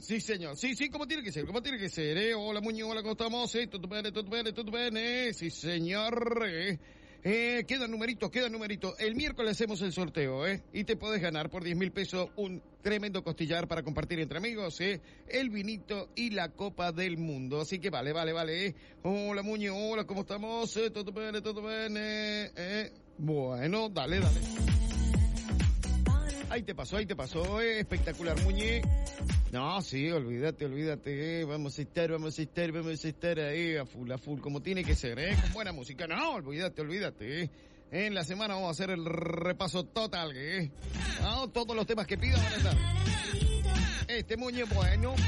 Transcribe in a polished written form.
Sí, señor. Sí, como tiene que ser, Hola, Muñoz, hola, ¿cómo estamos? Tutto bene. Sí, señor. Quedan numeritos. El miércoles hacemos el sorteo, y te podés ganar por 10.000 pesos un tremendo costillar para compartir entre amigos, el vinito y la copa del mundo. Así que vale. Hola, Muñoz, hola, ¿cómo estamos? Tutto bene. Bueno, dale. Ahí te pasó, espectacular, Muñe. No, sí, olvídate, vamos a estar ahí a full, como tiene que ser, con buena música. No, olvídate. En la semana vamos a hacer el repaso total, no, todos los temas que pidan van a estar. Muñe, bueno,